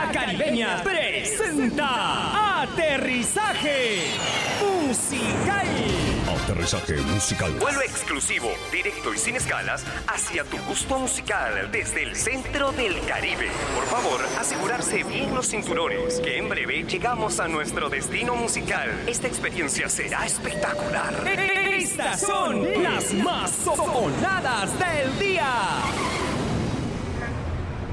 Caribeña presenta Aterrizaje Musical. Aterrizaje musical. Vuelo exclusivo, directo y sin escalas hacia tu gusto musical desde el centro del Caribe. Por favor, asegurarse bien los cinturones, que en breve llegamos a nuestro destino musical. Esta experiencia será espectacular. Estas son las más sonadas del día.